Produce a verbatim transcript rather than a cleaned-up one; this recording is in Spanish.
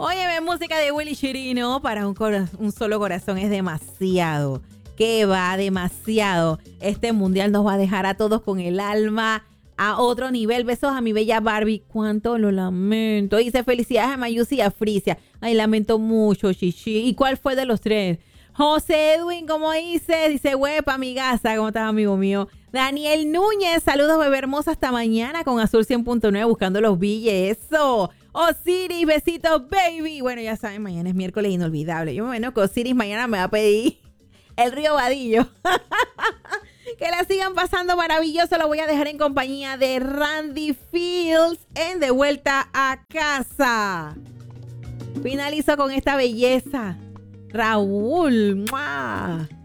Óyeme, música de Willy Chirino para un, cora- un solo corazón es demasiado. Que va demasiado. Este mundial nos va a dejar a todos con el alma a otro nivel. Besos a mi bella Barbie. Cuánto lo lamento. Dice felicidades a Mayusi y a Frisia. Ay, lamento mucho, chichi. ¿Y cuál fue de los tres? José Edwin, ¿cómo dice? Dice, huepa, mi gasa. ¿Cómo estás, amigo mío? Daniel Núñez, saludos, bebé hermosa. Hasta mañana con Azul cien punto nueve buscando los billes. Eso. Osiris, besitos, baby. Bueno, ya saben, mañana es miércoles inolvidable. Yo me imagino que Osiris mañana me va a pedir el río Vadillo. Que la sigan pasando maravilloso. Lo voy a dejar en compañía de Randy Fields en De Vuelta a Casa. Finalizo con esta belleza. Raúl. ¡Mua!